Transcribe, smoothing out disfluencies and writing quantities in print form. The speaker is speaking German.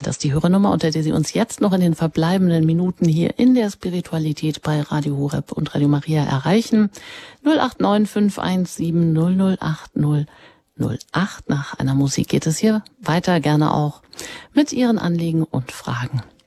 Das ist die Hörernummer, unter der Sie uns jetzt noch in den verbleibenden Minuten hier in der Spiritualität bei Radio Horeb und Radio Maria erreichen. 089 517 008 008. Nach einer Musik geht es hier weiter, gerne auch mit Ihren Anliegen und Fragen.